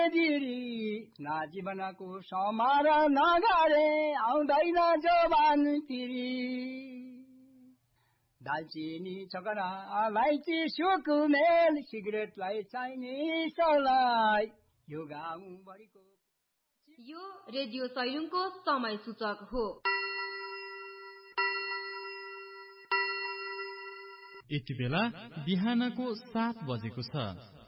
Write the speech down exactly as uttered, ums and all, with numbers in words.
ना जीवनको समारोह नगरे आउँदैन जवान पिरी दालचिनी छकरा अलैँची सुकुमेल सिगरेटलाई चाहिने सलाई यो गाउँभरिको यो रेडियो सैलुङको समय सूचक हो। यति बेला बिहानको सात बजेको छ।